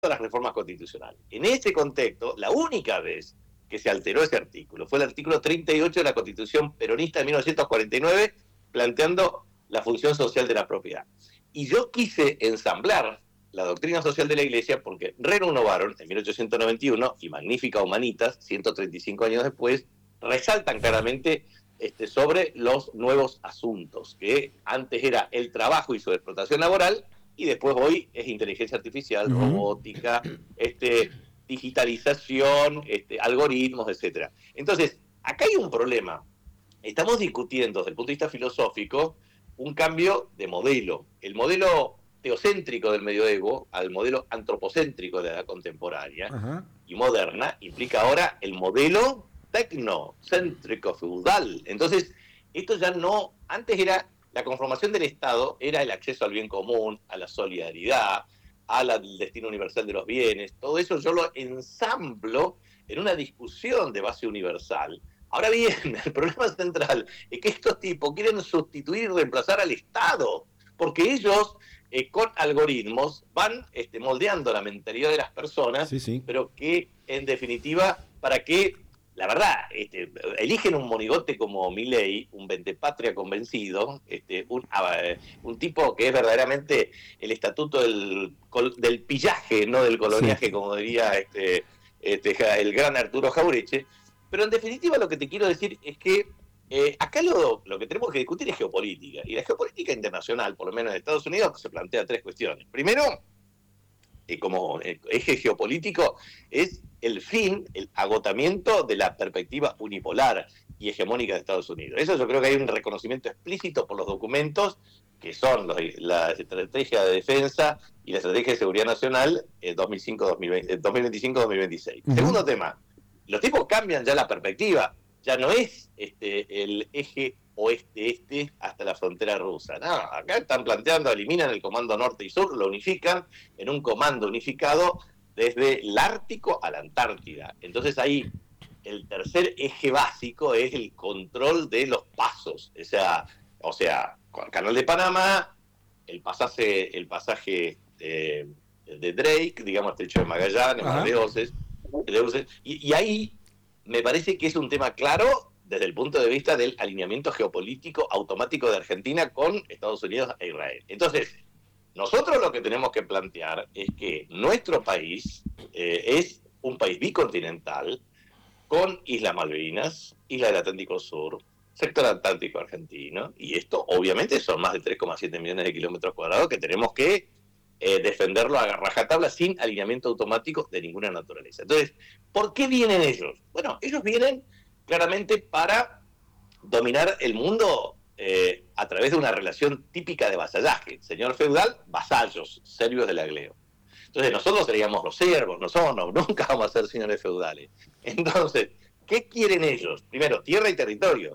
las reformas constitucionales. En ese contexto, la única vez que se alteró ese artículo fue el artículo 38 de la Constitución peronista de 1949, planteando la función social de la propiedad. Y yo quise ensamblar la doctrina social de la Iglesia porque Rerum Novarum, en 1891, y Magnificat Humanitas, 135 años después, resaltan claramente sobre los nuevos asuntos, que antes era el trabajo y su explotación laboral, y después hoy es inteligencia artificial, robótica, digitalización, algoritmos, etcétera. Entonces, acá hay un problema. Estamos discutiendo desde el punto de vista filosófico un cambio de modelo. El modelo teocéntrico del medioevo al modelo antropocéntrico de la edad contemporánea. Ajá. Y moderna implica ahora el modelo tecnocéntrico feudal. Entonces, esto ya no, antes era la conformación del Estado, era el acceso al bien común, a la solidaridad, al destino universal de los bienes. Todo eso yo lo ensamblo en una discusión de base universal. Ahora bien, el problema central es que estos tipos quieren sustituir y reemplazar al Estado, porque ellos con algoritmos van moldeando la mentalidad de las personas, sí. Pero que en definitiva, para que, la verdad, eligen un monigote como Milei, un ventepatria convencido, un tipo que es verdaderamente el estatuto del pillaje, no del coloniaje, sí. Como diría el gran Arturo Jaureche. Pero en definitiva lo que te quiero decir es que acá lo que tenemos que discutir es geopolítica. Y la geopolítica internacional, por lo menos en Estados Unidos, se plantea tres cuestiones. Primero, como eje geopolítico, es el fin, el agotamiento de la perspectiva unipolar y hegemónica de Estados Unidos. Eso yo creo que hay un reconocimiento explícito por los documentos que son la estrategia de defensa y la estrategia de seguridad nacional 2025-2026. Segundo tema, los tipos cambian ya la perspectiva, ya no es el eje oeste-este hasta la frontera rusa. No, acá están planteando, eliminan el comando norte y sur, lo unifican en un comando unificado desde el Ártico a la Antártida. Entonces ahí el tercer eje básico es el control de los pasos, o sea, con el Canal de Panamá, el pasaje de Drake, digamos, Estrecho de Magallanes, Mar de Oces, y ahí me parece que es un tema claro desde el punto de vista del alineamiento geopolítico automático de Argentina con Estados Unidos e Israel. Entonces, nosotros lo que tenemos que plantear es que nuestro país es un país bicontinental con Islas Malvinas, Isla del Atlántico Sur, sector atlántico argentino, y esto obviamente son más de 3,7 millones de kilómetros cuadrados que tenemos que defenderlo a rajatabla sin alineamiento automático de ninguna naturaleza. Entonces, ¿por qué vienen ellos? Bueno, ellos vienen claramente para dominar el mundo a través de una relación típica de vasallaje. Señor feudal, vasallos, serbios del agleo. Entonces nosotros seríamos los siervos, nunca vamos a ser señores feudales. Entonces, ¿qué quieren ellos? Primero, tierra y territorio.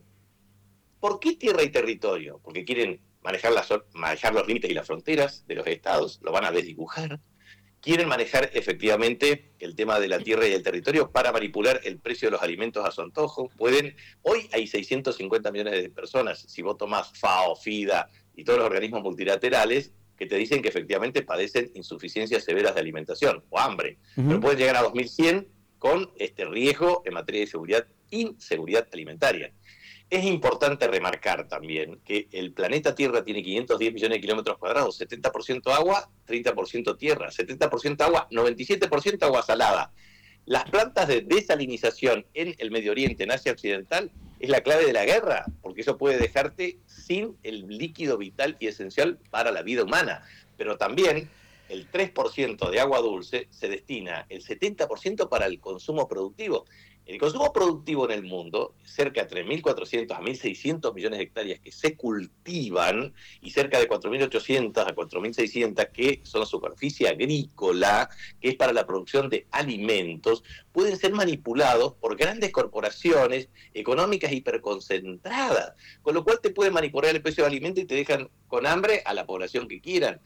¿Por qué tierra y territorio? Porque quieren manejar los límites y las fronteras de los estados, lo van a desdibujar. Quieren manejar efectivamente el tema de la tierra y el territorio para manipular el precio de los alimentos a su antojo. Hoy hay 650 millones de personas, si vos tomás FAO, FIDA y todos los organismos multilaterales, que te dicen que efectivamente padecen insuficiencias severas de alimentación o hambre. Pero pueden llegar a 2100 con riesgo en materia de inseguridad alimentaria. Es importante remarcar también que el planeta Tierra tiene 510 millones de kilómetros cuadrados, 70% agua, 30% tierra, 70% agua, 97% agua salada. Las plantas de desalinización en el Medio Oriente, en Asia Occidental, es la clave de la guerra, porque eso puede dejarte sin el líquido vital y esencial para la vida humana. Pero también el 3% de agua dulce se destina el 70% para el consumo productivo. El consumo productivo en el mundo, cerca de 3.400 a 1.600 millones de hectáreas que se cultivan y cerca de 4.800 a 4.600 que son superficie agrícola, que es para la producción de alimentos, pueden ser manipulados por grandes corporaciones económicas hiperconcentradas, con lo cual te pueden manipular el precio de alimentos y te dejan con hambre a la población que quieran,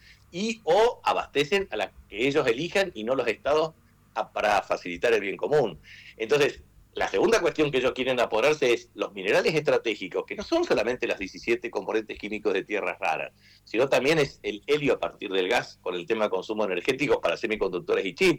o abastecen a la que ellos elijan y no los estados para facilitar el bien común. Entonces, La segunda cuestión que ellos quieren apoderarse es los minerales estratégicos, que no son solamente los 17 componentes químicos de tierras raras, sino también es el helio a partir del gas, con el tema de consumo energético para semiconductores y chips.